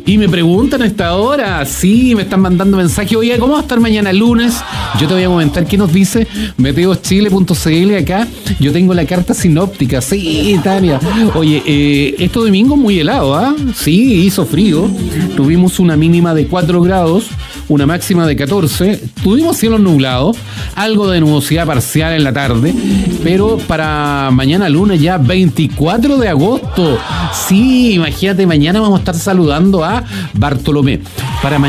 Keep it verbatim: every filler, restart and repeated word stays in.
Y me preguntan a esta hora, sí, me están mandando mensajes. Oye, ¿cómo va a estar mañana lunes? Yo te voy a comentar qué nos dice meteochile punto c l acá. Yo tengo la carta sinóptica. Sí, Tania. Oye, eh, este domingo muy helado, ¿ah? ¿eh? Sí, hizo frío. Tuvimos una mínima de cuatro grados, una máxima de catorce. Tuvimos cielos nublados, algo de nubosidad parcial en la tarde, pero para mañana lunes ya veinticuatro de agosto. Sí, imagínate, mañana vamos a estar saludando a Bartolomé. Para